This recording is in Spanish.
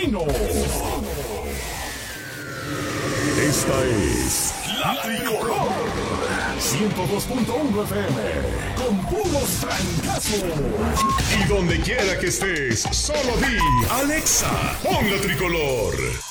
Destino. Esta es La Tricolor 102.1 FM con puros trancazos. Y donde quiera que estés, solo di Alexa, pon La Tricolor.